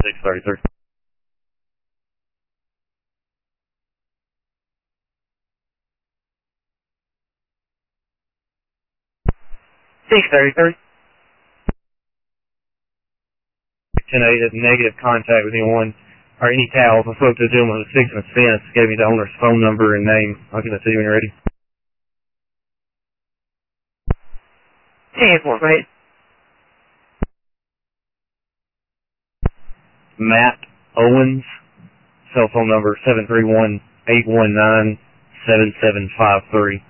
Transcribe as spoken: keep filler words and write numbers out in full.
six thirty-three. six thirty-three. ten eight has negative contact with anyone or any towels. I spoke to a gentleman who was fixing a fence, gave me the owner's phone number and name. I'll give it to you when you're ready. Hey, four, right? Matt Owens, cell phone number seven three one, eight one nine, seven seven five three.